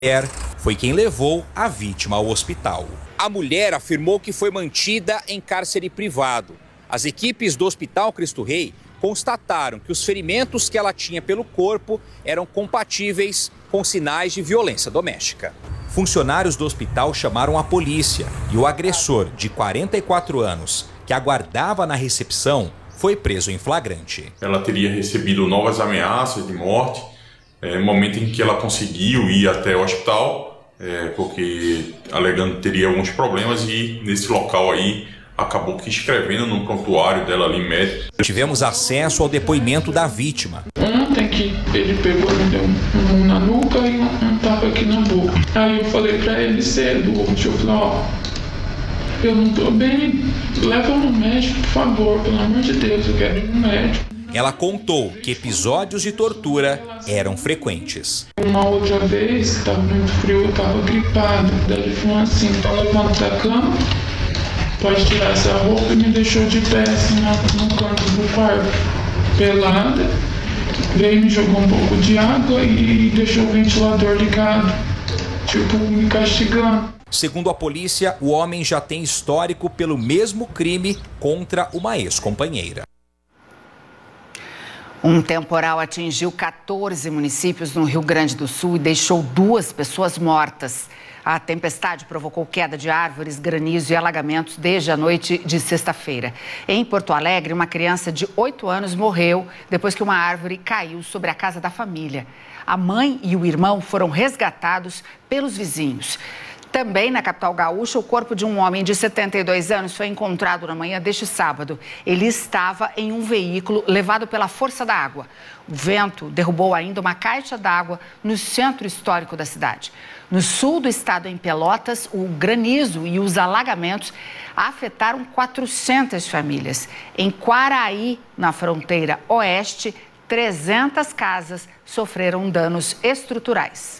mulher foi quem levou a vítima ao hospital. A mulher afirmou que foi mantida em cárcere privado. As equipes do Hospital Cristo Rei constataram que os ferimentos que ela tinha pelo corpo eram compatíveis com sinais de violência doméstica. Funcionários do hospital chamaram a polícia e o agressor, de 44 anos, que aguardava na recepção, foi preso em flagrante. Ela teria recebido novas ameaças de morte no momento em que ela conseguiu ir até o hospital, porque alegando que teria alguns problemas, e nesse local aí acabou que escrevendo no prontuário dela ali médico. Tivemos acesso ao depoimento da vítima. Ontem que ele pegou, me deu um na nuca e um tapa aqui na boca. Aí eu falei pra ele cedo, eu falei, ó, eu não tô bem, leva eu no médico, por favor, pelo amor de Deus, eu quero ir no médico. Ela contou que episódios de tortura eram frequentes. Uma outra vez, estava muito frio, eu estava gripada. Daí ele falou assim, então levanta da cama, pode tirar essa roupa, e me deixou de pé assim no canto do quarto, pelada. Veio, me jogou um pouco de água e deixou o ventilador ligado, tipo me castigando. Segundo a polícia, o homem já tem histórico pelo mesmo crime contra uma ex-companheira. Um temporal atingiu 14 municípios no Rio Grande do Sul e deixou 2 pessoas mortas. A tempestade provocou queda de árvores, granizo e alagamentos desde a noite de sexta-feira. Em Porto Alegre, uma criança de 8 anos morreu depois que uma árvore caiu sobre a casa da família. A mãe e o irmão foram resgatados pelos vizinhos. Também na capital gaúcha, o corpo de um homem de 72 anos foi encontrado na manhã deste sábado. Ele estava em um veículo levado pela força da água. O vento derrubou ainda uma caixa d'água no centro histórico da cidade. No sul do estado, em Pelotas, o granizo e os alagamentos afetaram 400 famílias. Em Quaraí, na fronteira oeste, 300 casas sofreram danos estruturais.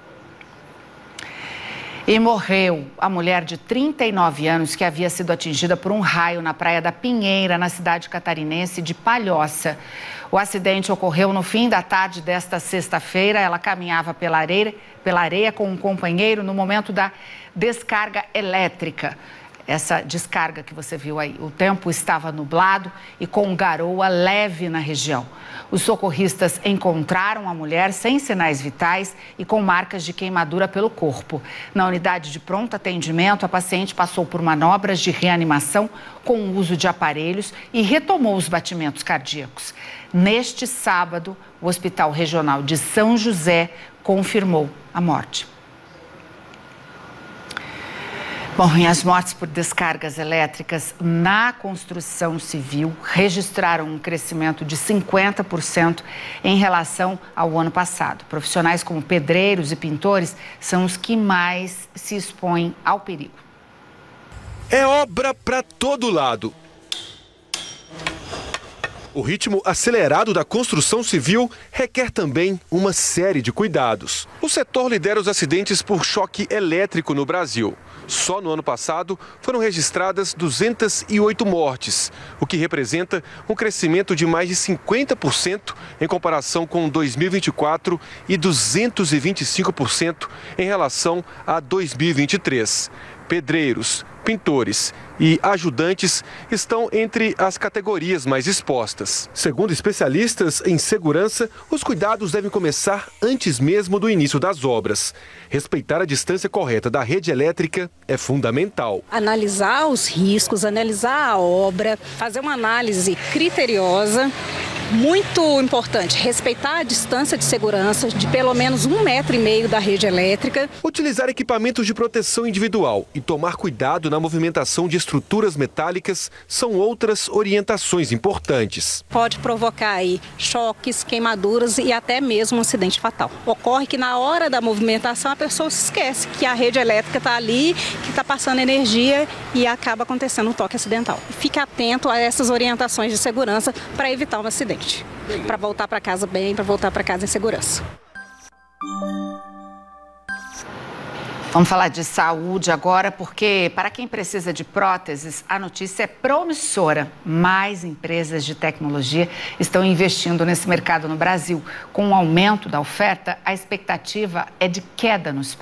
E morreu a mulher de 39 anos que havia sido atingida por um raio na Praia da Pinheira, na cidade catarinense de Palhoça. O acidente ocorreu no fim da tarde desta sexta-feira. Ela caminhava pela areia com um companheiro no momento da descarga elétrica. Essa descarga que você viu aí. O tempo estava nublado e com garoa leve na região. Os socorristas encontraram a mulher sem sinais vitais e com marcas de queimadura pelo corpo. Na unidade de pronto atendimento, a paciente passou por manobras de reanimação com o uso de aparelhos e retomou os batimentos cardíacos. Neste sábado, o Hospital Regional de São José confirmou a morte. Bom, e as mortes por descargas elétricas na construção civil registraram um crescimento de 50% em relação ao ano passado. Profissionais como pedreiros e pintores são os que mais se expõem ao perigo. É obra para todo lado. O ritmo acelerado da construção civil requer também uma série de cuidados. O setor lidera os acidentes por choque elétrico no Brasil. Só no ano passado foram registradas 208 mortes, o que representa um crescimento de mais de 50% em comparação com 2024 e 225% em relação a 2023. Pedreiros, pintores e ajudantes estão entre as categorias mais expostas. Segundo especialistas em segurança, os cuidados devem começar antes mesmo do início das obras. Respeitar a distância correta da rede elétrica é fundamental. Analisar os riscos, analisar a obra, fazer uma análise criteriosa. Muito importante, respeitar a distância de segurança de pelo menos 1,5 metro da rede elétrica. Utilizar equipamentos de proteção individual e tomar cuidado na movimentação de estruturas metálicas são outras orientações importantes. Pode provocar aí choques, queimaduras e até mesmo um acidente fatal. Ocorre que na hora da movimentação a pessoa se esquece que a rede elétrica está ali, que está passando energia e acaba acontecendo um toque acidental. Fique atento a essas orientações de segurança para evitar um acidente. Para voltar para casa bem, para voltar para casa em segurança. Vamos falar de saúde agora, porque para quem precisa de próteses, a notícia é promissora. Mais empresas de tecnologia estão investindo nesse mercado no Brasil. Com o aumento da oferta, a expectativa é de queda nos preços.